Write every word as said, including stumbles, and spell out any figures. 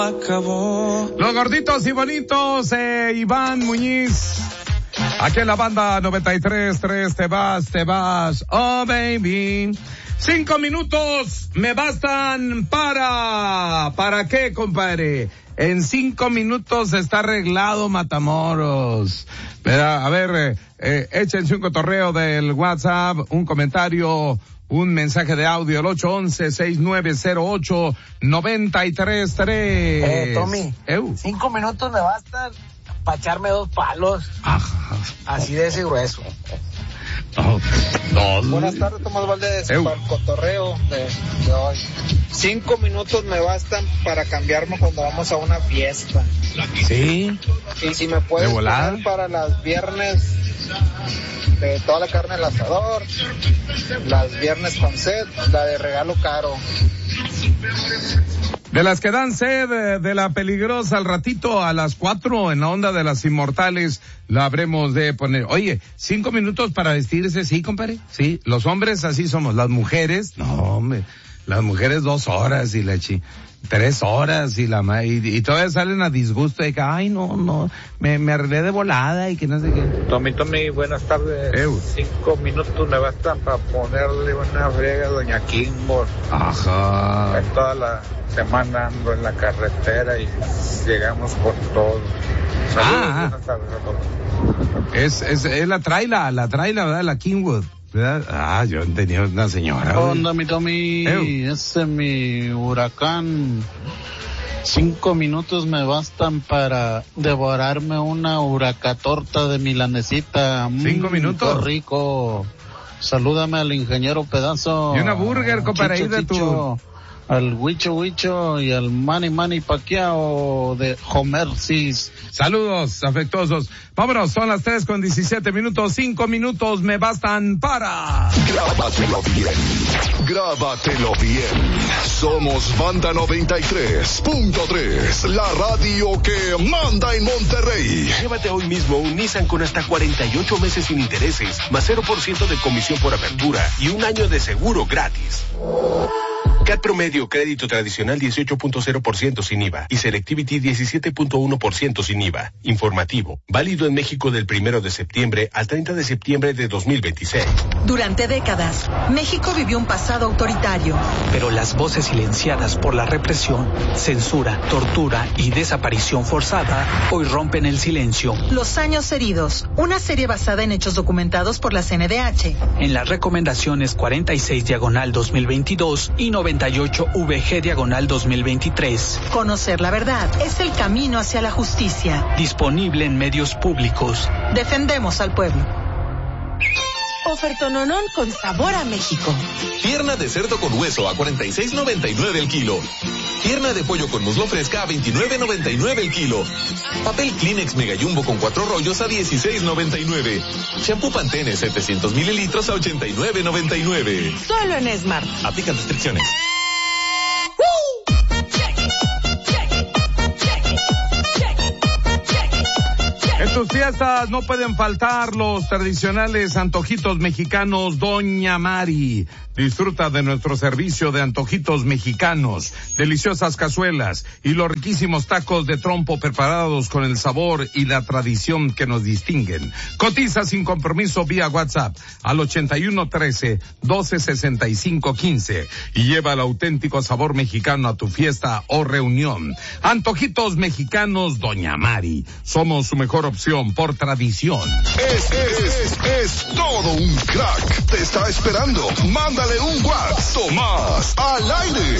Acabó. Los gorditos y bonitos, eh, Iván Muñiz. Aquí en la banda noventa y tres punto tres, te vas, te vas, oh baby. Cinco minutos me bastan para... ¿Para qué, compadre? En cinco minutos está arreglado Matamoros. Pero, a ver, eh, eh, échense un cotorreo del WhatsApp, un comentario, un mensaje de audio, el ocho once, seis nueve cero ocho, nueve tres tres. Eh, Tommy, Eu. cinco minutos me bastan para echarme dos palos. Ajá. Así de ese grueso. Oh, no. Buenas tardes, Tomás Valdés, Eu. para el cotorreo de, de hoy. Cinco minutos me bastan para cambiarme cuando vamos a una fiesta. Sí. Y si me puedes poner para las viernes de toda la carne al asador, las viernes con sed, la de regalo caro. De las que dan sed, de la peligrosa, al ratito a las cuatro en la onda de las inmortales la habremos de poner. Oye, cinco minutos para vestirse, ¿sí, compadre? Sí, los hombres así somos, las mujeres, no, hombre, las mujeres dos horas y la chi... Tres horas y la ma- y, y todavía salen a disgusto de que, ay, no, no, me, me arreglé de volada y que no sé qué. Tommy, Tommy, buenas tardes. Eu. Cinco minutos me bastan para ponerle una friega a Doña Kimball. Ajá. Es toda la semana ando en la carretera y llegamos por todo. Saludos, ah, buenas tardes a todos. Es, es, es la traila, la traila, ¿verdad? La Kingwood. ¿Verdad? Ah, yo tenía una señora. Onda, mi Tommy, Eu. ese es mi huracán. Cinco minutos me bastan para devorarme una huracatorta de milanesita. Cinco mm, minutos. Qué rico. Salúdame al ingeniero Pedazo. Y una burger, compadre, ahí de tu... Al Huicho Huicho y al Manny Manny Pacquiao de Homersis. Saludos afectuosos. Vámonos, son las tres con diecisiete minutos, cinco minutos me bastan para... Grábatelo bien, grábatelo bien. Somos Banda noventa y tres punto tres, la radio que manda en Monterrey. Llévate hoy mismo un Nissan con hasta cuarenta y ocho meses sin intereses, más cero por ciento de comisión por apertura y un año de seguro gratis. C A T promedio, crédito tradicional dieciocho punto cero por ciento sin I V A y Selectivity diecisiete punto uno por ciento sin I V A. Informativo, válido en México del primero de septiembre al treinta de septiembre de dos mil veintiséis. Durante décadas, México vivió un pasado autoritario. Pero las voces silenciadas por la represión, censura, tortura y desaparición forzada hoy rompen el silencio. Los años heridos, una serie basada en hechos documentados por la C N D H. En las recomendaciones cuarenta y seis diagonal dos mil veintidós y noventa y ocho V G diagonal dos mil veintitrés. Conocer la verdad es el camino hacia la justicia. Disponible en medios públicos. Defendemos al pueblo. Ofertononón con sabor a México. Pierna de cerdo con hueso a cuarenta y seis noventa y nueve el kilo. Pierna de pollo con muslo fresca a veintinueve noventa y nueve el kilo. Papel Kleenex Mega Jumbo con cuatro rollos a dieciséis noventa y nueve. Shampoo Pantene setecientos mililitros a ochenta y nueve noventa y nueve. Solo en Smart. Aplican restricciones. En tus fiestas no pueden faltar los tradicionales antojitos mexicanos Doña Mari. Disfruta de nuestro servicio de antojitos mexicanos, deliciosas cazuelas y los riquísimos tacos de trompo preparados con el sabor y la tradición que nos distinguen. Cotiza sin compromiso vía WhatsApp al ochenta y uno trece, doce sesenta y cinco quince y lleva el auténtico sabor mexicano a tu fiesta o reunión. Antojitos mexicanos Doña Mari. Somos su mejor opción por tradición. Es, es, es, es todo un crack. Te está esperando. Mándale un WhatsApp. Tomás al aire.